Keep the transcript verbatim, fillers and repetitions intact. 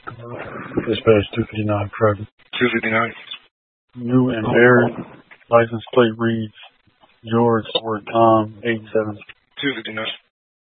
Dispatch two fifty-nine, private. two fifty-nine. New and Barrett. License plate reads George Ford Tom eight seven. two fifty-nine.